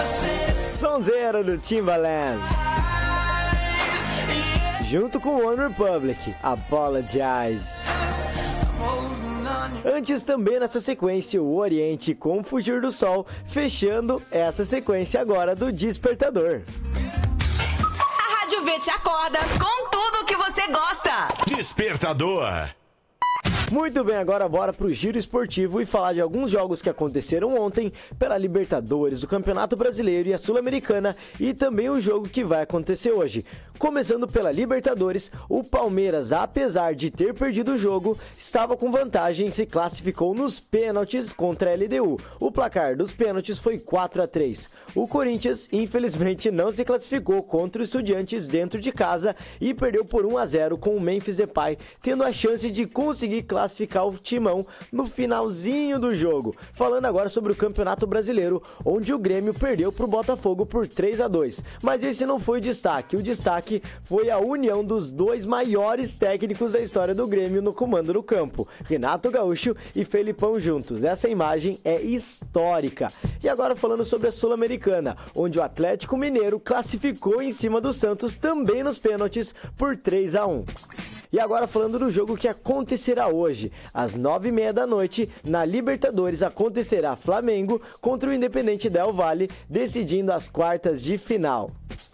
Sonzeira do Timbaland. Junto com One Republic, Apologize. Antes também nessa sequência, o Oriente com Fugir do Sol, fechando essa sequência agora do Despertador. A Rádio V te acorda com tudo que você gosta. Despertador. Muito bem, agora bora pro Giro Esportivo e falar de alguns jogos que aconteceram ontem pela Libertadores, o Campeonato Brasileiro e a Sul-Americana e também o jogo que vai acontecer hoje. Começando pela Libertadores, o Palmeiras, apesar de ter perdido o jogo, estava com vantagem e se classificou nos pênaltis contra a LDU. O placar dos pênaltis foi 4-3. O Corinthians, infelizmente, não se classificou contra os Estudiantes dentro de casa e perdeu por 1-0 com o Memphis Depay, tendo a chance de conseguir classificar o Timão no finalzinho do jogo. Falando agora sobre o Campeonato Brasileiro, onde o Grêmio perdeu para o Botafogo por 3-2. Mas esse não foi o destaque. O destaque foi a união dos dois maiores técnicos da história do Grêmio no comando do campo, Renato Gaúcho e Felipão juntos. Essa imagem é histórica. E agora falando sobre a Sul-Americana, onde o Atlético Mineiro classificou em cima do Santos também nos pênaltis por 3-1. E agora falando do jogo que acontecerá hoje, às 9h30 da noite, na Libertadores acontecerá Flamengo contra o Independente Del Valle, decidindo as quartas de final.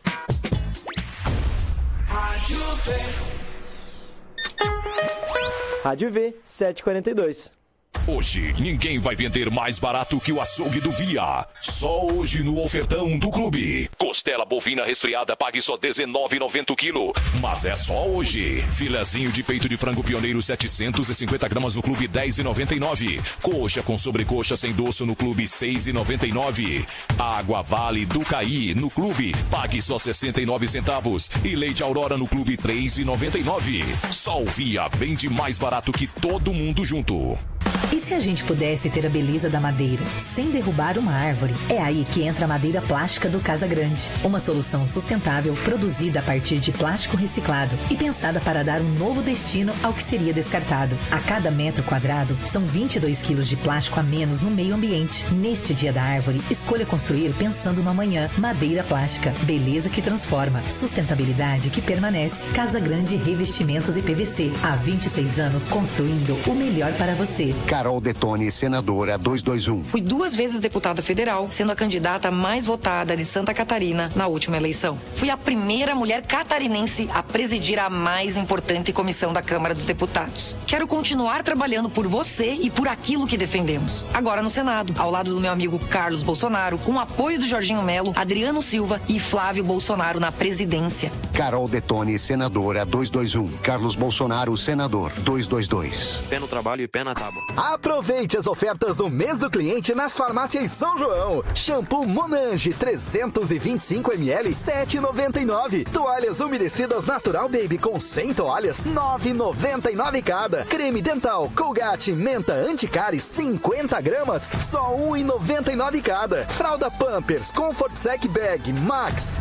Rádio V, 7h42. Hoje, ninguém vai vender mais barato que o açougue do Via. Só hoje no ofertão do clube. Costela bovina resfriada, pague só R$19,90 o quilo. Mas é só hoje. Filezinho de peito de frango pioneiro, 750 gramas no clube, R$10,99. Coxa com sobrecoxa sem doço no clube, R$6,99. Água Vale do Caí no clube, pague só 69 centavos. E leite Aurora no clube, R$3,99. Só o Via vende mais barato que todo mundo junto. E se a gente pudesse ter a beleza da madeira sem derrubar uma árvore? É aí que entra a madeira plástica do Casa Grande. Uma solução sustentável produzida a partir de plástico reciclado e pensada para dar um novo destino ao que seria descartado. A cada metro quadrado, são 22 quilos de plástico a menos no meio ambiente. Neste Dia da Árvore, escolha construir pensando no amanhã. Madeira plástica, beleza que transforma, sustentabilidade que permanece. Casa Grande Revestimentos e PVC. Há 26 anos construindo o melhor para você. Carol Detoni, senadora 221. Fui 2 vezes deputada federal, sendo a candidata mais votada de Santa Catarina na última eleição. Fui a primeira mulher catarinense a presidir a mais importante comissão da Câmara dos Deputados. Quero continuar trabalhando por você e por aquilo que defendemos. Agora no Senado, ao lado do meu amigo Carlos Bolsonaro, com o apoio do Jorginho Melo, Adriano Silva e Flávio Bolsonaro na presidência. Carol Detoni, senadora 221. Carlos Bolsonaro, senador 222. Pé no trabalho e pé na tábua. Aproveite as ofertas do mês do cliente nas farmácias São João. Shampoo Monange 325ml, 7,99. Toalhas umedecidas Natural Baby com 100 toalhas, 9,99 cada. Creme dental Colgate Menta Anticáries 50 gramas, só 1,99 cada. Fralda Pampers Comfort Sec Bag Max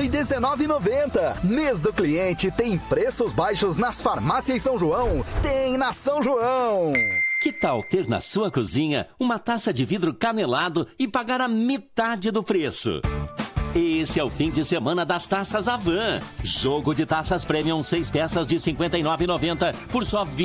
119,90. Mês do cliente tem preços baixos nas farmácias São João. Tem na São João. Que tal ter na sua cozinha uma taça de vidro canelado e pagar a metade do preço? Esse é o fim de semana das taças Avan. Jogo de taças Premium 6 peças de R$ 59,90 por só R$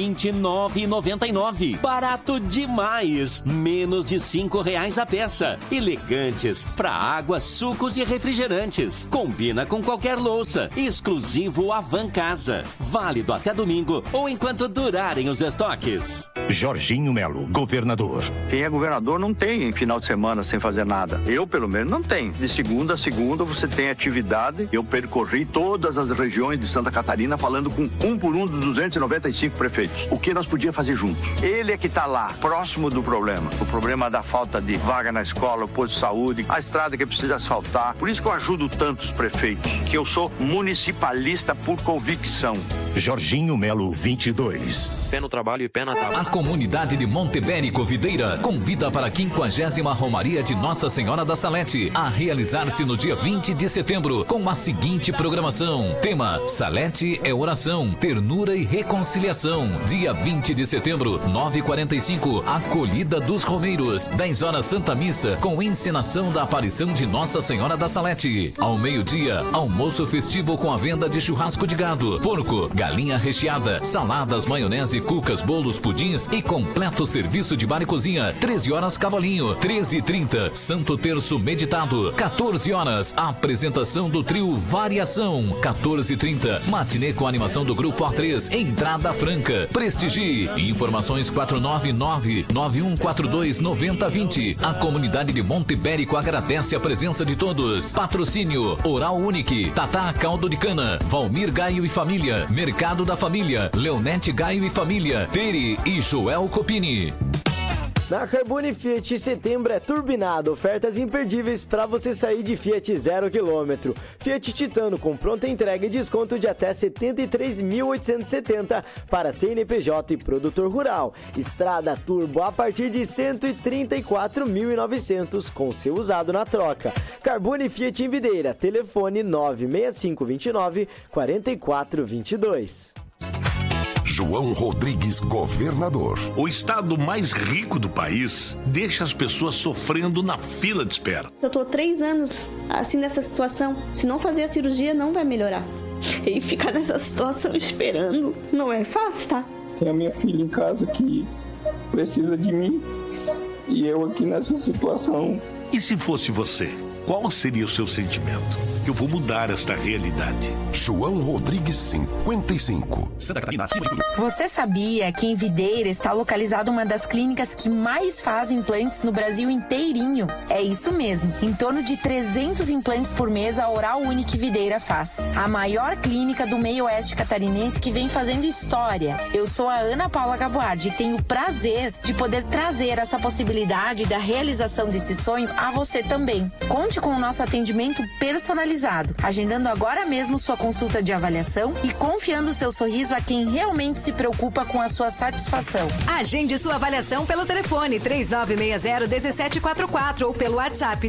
29,99. Barato demais! Menos de R$ 5,00 a peça. Elegantes para água, sucos e refrigerantes. Combina com qualquer louça. Exclusivo Avan Casa. Válido até domingo ou enquanto durarem os estoques. Jorginho Melo, governador. Quem é governador não tem final de semana sem fazer nada. Eu, pelo menos, não tenho. De segunda a segunda você tem atividade. Eu percorri todas as regiões de Santa Catarina falando com um por um dos 295 prefeitos. O que nós podíamos fazer juntos? Ele é que está lá, próximo do problema. O problema da falta de vaga na escola, o posto de saúde, a estrada que precisa asfaltar. Por isso que eu ajudo tantos prefeitos, que eu sou municipalista por convicção. Jorginho Melo, 22. Pé no trabalho e pé na tábua. Comunidade de Montebérico Videira convida para a 50ª Romaria de Nossa Senhora da Salete, a realizar-se no dia 20 de setembro, com a seguinte programação. Tema: Salete é oração, ternura e reconciliação. Dia 20 de setembro, 9h45, Acolhida dos Romeiros. 10 horas, Santa Missa, com encenação da aparição de Nossa Senhora da Salete. Ao meio-dia, almoço festivo com a venda de churrasco de gado, porco, galinha recheada, saladas, maionese, cucas, bolos, pudins e completo serviço de bar e cozinha. 13 horas, Cavalinho. 13h30, Santo Terço meditado. 14 horas, apresentação do trio Variação. 14h30, matinê com animação do Grupo A3, entrada franca. Prestigie. Informações 499-9142-9020. A comunidade de Montebérico agradece a presença de todos. Patrocínio: Oral Unique, Tatá Caldo de Cana, Valmir Gaio e Família, Mercado da Família, Leonete Gaio e Família, Tere e Joel Copini. Na Carbone Fiat, setembro é turbinado. Ofertas imperdíveis para você sair de Fiat 0 km. Fiat Titano com pronta entrega e desconto de até 73.870 para CNPJ e produtor rural. Estrada Turbo a partir de 134.900 com seu usado na troca. Carbone Fiat em Videira. Telefone 96529-4422. João Rodrigues, governador. O estado mais rico do país deixa as pessoas sofrendo na fila de espera. Eu tô 3 anos assim nessa situação. Se não fazer a cirurgia, não vai melhorar. E ficar nessa situação esperando não é fácil, tá? Tem a minha filha em casa que precisa de mim e eu aqui nessa situação. E se fosse você? Qual seria o seu sentimento? Eu vou mudar esta realidade. João Rodrigues, 55. Santa Catarina, Você sabia que em Videira está localizada uma das clínicas que mais fazem implantes no Brasil inteirinho? É isso mesmo. Em torno de 300 implantes por mês a Oral Unique Videira faz. A maior clínica do meio oeste catarinense que vem fazendo história. Eu sou a Ana Paula Gaboardi e tenho o prazer de poder trazer essa possibilidade da realização desse sonho a você também. Conte com o nosso atendimento personalizado, agendando agora mesmo sua consulta de avaliação e confiando seu sorriso a quem realmente se preocupa com a sua satisfação. Agende sua avaliação pelo telefone 3960-1744 ou pelo WhatsApp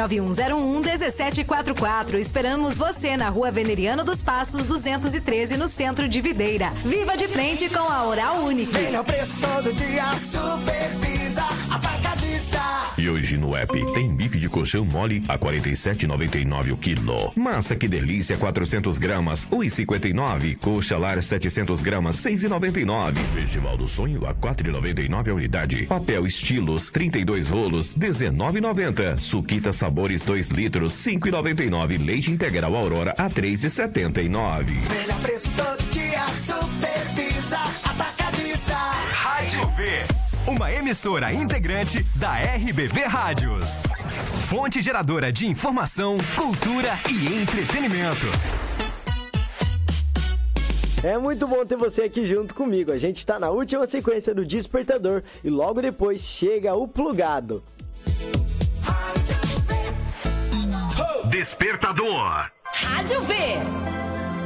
99101-1744. Esperamos você na Rua Veneriano dos Passos 213, no centro de Videira. Viva de frente com a Oral Unique. Melhor preço todo dia, Supervisa, atacadista. E hoje no app tem bife de colchão mole a R$ 47,99 o quilo. Massa que delícia 400 gramas, R$ 1,59. Coxa lar 700 gramas, R$ 6,99. Festival do Sonho a R$ 4,99 a unidade. Papel estilos 32 rolos, R$ 19,90. Suquita Sabores 2 litros, R$ 5,99. Leite integral Aurora a R$ 3,79. Melhor preço todo dia, Supervisa, atacadista. Rádio V, uma emissora integrante da RBV Rádios. Fonte geradora de informação, cultura e entretenimento. É muito bom ter você aqui junto comigo. A gente tá na última sequência do Despertador e logo depois chega o Plugado. Despertador. Rádio V.